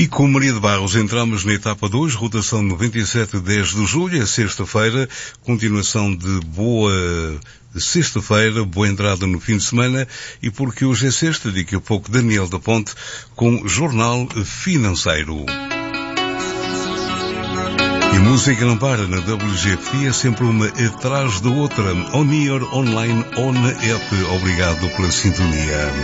E com Maria de Barros entramos na etapa 2, rotação 97-10 de julho, é sexta-feira, continuação de boa sexta-feira, boa entrada no fim de semana, e porque hoje é sexta, daqui a pouco Daniel da Ponte com Jornal Financeiro. E música não para na WGFT, é sempre uma atrás da outra. On Air, online, on app. Obrigado pela sintonia.